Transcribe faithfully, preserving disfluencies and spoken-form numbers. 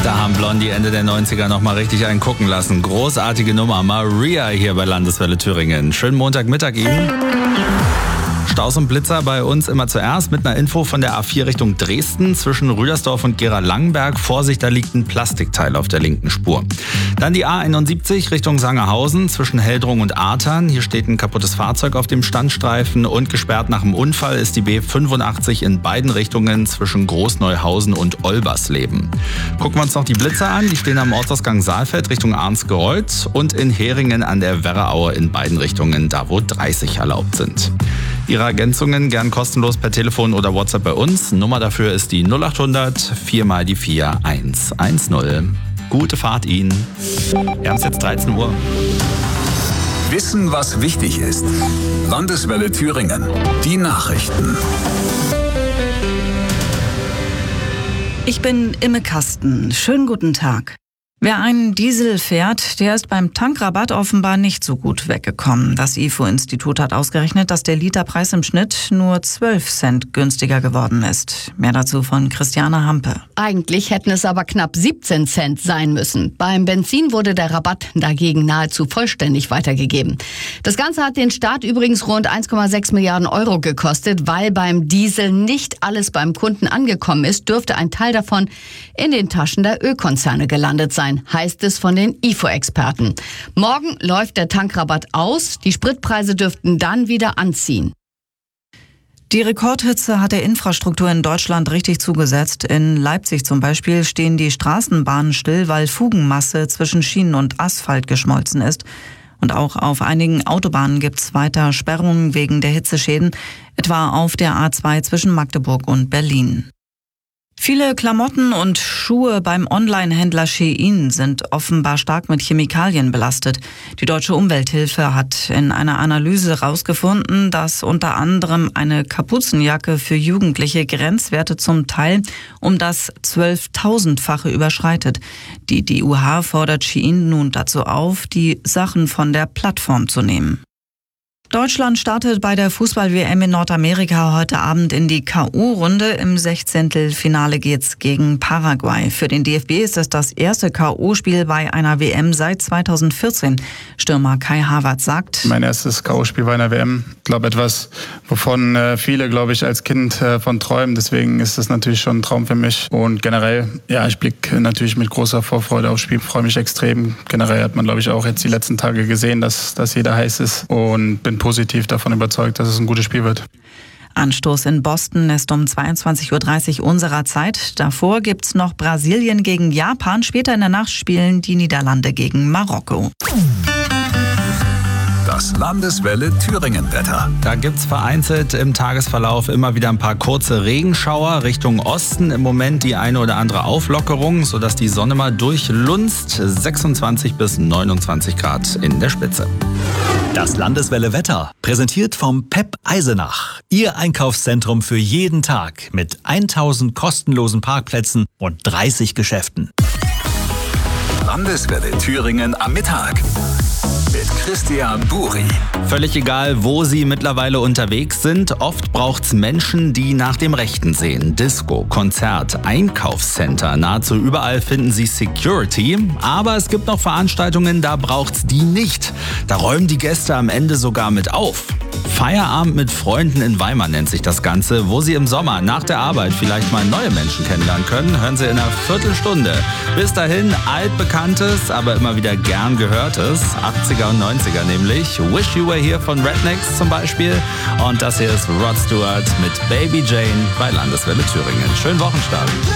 Da haben Blondie Ende der neunziger noch mal richtig einen gucken lassen. Großartige Nummer. Maria hier bei Landeswelle Thüringen. Schönen Montagmittag Ihnen. Staus und Blitzer bei uns immer zuerst mit einer Info von der A vier Richtung Dresden zwischen Rüdersdorf und Gera-Langenberg. Vorsicht, da liegt ein Plastikteil auf der linken Spur. Dann die A einundsiebzig Richtung Sangerhausen zwischen Heldrung und Artern. Hier steht ein kaputtes Fahrzeug auf dem Standstreifen und gesperrt nach dem Unfall ist die B fünfundachtzig in beiden Richtungen zwischen Großneuhausen und Olbersleben. Gucken wir uns noch die Blitzer an. Die stehen am Ortsausgang Saalfeld Richtung Arnsgereuth und in Heringen an der Werraaue in beiden Richtungen, da wo dreißig erlaubt sind. Ihre Ergänzungen gern kostenlos per Telefon oder WhatsApp bei uns. Nummer dafür ist die null achthundert vier mal die vier eins eins null. Gute Fahrt Ihnen. Wir haben es jetzt dreizehn Uhr. Wissen, was wichtig ist. Landeswelle Thüringen. Die Nachrichten. Ich bin Imme Kasten. Schönen guten Tag. Wer einen Diesel fährt, der ist beim Tankrabatt offenbar nicht so gut weggekommen. Das I F O-Institut hat ausgerechnet, dass der Literpreis im Schnitt nur zwölf Cent günstiger geworden ist. Mehr dazu von Christiane Hampe. Eigentlich hätten es aber knapp siebzehn Cent sein müssen. Beim Benzin wurde der Rabatt dagegen nahezu vollständig weitergegeben. Das Ganze hat den Staat übrigens rund eins Komma sechs Milliarden Euro gekostet. Weil beim Diesel nicht alles beim Kunden angekommen ist, dürfte ein Teil davon in den Taschen der Ölkonzerne gelandet sein, heißt es von den I F O-Experten. Morgen läuft der Tankrabatt aus. Die Spritpreise dürften dann wieder anziehen. Die Rekordhitze hat der Infrastruktur in Deutschland richtig zugesetzt. In Leipzig zum Beispiel stehen die Straßenbahnen still, weil Fugenmasse zwischen Schienen und Asphalt geschmolzen ist. Und auch auf einigen Autobahnen gibt es weiter Sperrungen wegen der Hitzeschäden, etwa auf der A zwei zwischen Magdeburg und Berlin. Viele Klamotten und Schuhe beim Online-Händler Shein sind offenbar stark mit Chemikalien belastet. Die Deutsche Umwelthilfe hat in einer Analyse herausgefunden, dass unter anderem eine Kapuzenjacke für Jugendliche Grenzwerte zum Teil um das zwölftausendfache überschreitet. Die D U H fordert Shein nun dazu auf, die Sachen von der Plattform zu nehmen. Deutschland startet bei der Fußball-W M in Nordamerika heute Abend in die K O-Runde. Im Sechzehntelfinale geht's gegen Paraguay. Für den D F B ist es das erste K O-Spiel bei einer W M seit zweitausendvierzehn. Stürmer Kai Havertz sagt: Mein erstes K O-Spiel bei einer W M. Ich glaube, etwas, wovon viele, glaube ich, als Kind von träumen. Deswegen ist es natürlich schon ein Traum für mich. Und generell, ja, ich blicke natürlich mit großer Vorfreude aufs Spiel. Freue mich extrem. Generell hat man, glaube ich, auch jetzt die letzten Tage gesehen, dass, dass jeder heiß ist. Und bin positiv davon überzeugt, dass es ein gutes Spiel wird. Anstoß in Boston ist um zweiundzwanzig Uhr dreißig unserer Zeit. Davor gibt's noch Brasilien gegen Japan. Später in der Nacht spielen die Niederlande gegen Marokko. Das Landeswelle Thüringen-Wetter. Da gibt's vereinzelt im Tagesverlauf immer wieder ein paar kurze Regenschauer Richtung Osten. Im Moment die eine oder andere Auflockerung, sodass die Sonne mal durchlunzt. sechsundzwanzig bis neunundzwanzig Grad in der Spitze. Das Landeswelle Wetter, präsentiert vom P E P Eisenach. Ihr Einkaufszentrum für jeden Tag mit tausend kostenlosen Parkplätzen und dreißig Geschäften. Landeswelle Thüringen am Mittag. Mit Christian Buri. Völlig egal, wo Sie mittlerweile unterwegs sind. Oft braucht's Menschen, die nach dem Rechten sehen. Disco, Konzert, Einkaufscenter. Nahezu überall finden Sie Security. Aber es gibt noch Veranstaltungen, da braucht's die nicht. Da räumen die Gäste am Ende sogar mit auf. Feierabend mit Freunden in Weimar nennt sich das Ganze, wo Sie im Sommer nach der Arbeit vielleicht mal neue Menschen kennenlernen können. Hören Sie in einer Viertelstunde. Bis dahin altbekanntes, aber immer wieder gern gehörtes. achtziger und neunziger nämlich. Wish You Were Here von Rednecks zum Beispiel. Und das hier ist Rod Stewart mit Baby Jane bei Landeswelle Thüringen. Schönen Wochenstart.